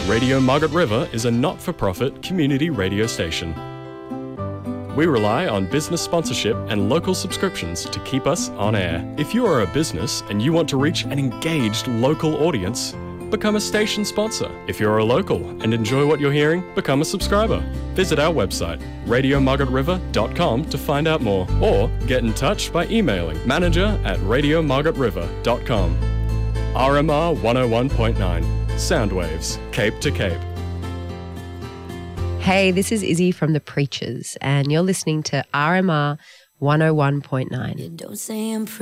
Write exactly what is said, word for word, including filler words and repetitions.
Radio Margaret River is a not-for-profit community radio station. We rely on business sponsorship and local subscriptions to keep us on air. If you are a business and you want to reach an engaged local audience, become a station sponsor. If you're a local and enjoy what you're hearing, become a subscriber. Visit our website, radio margaret river dot com, to find out more, or get in touch by emailing manager at radio margaret river dot com. R M R one oh one point nine, Soundwaves, Cape to Cape. Hey, this is Izzy from The Preachers, and you're listening to R M R one oh one point nine. You don't say I'm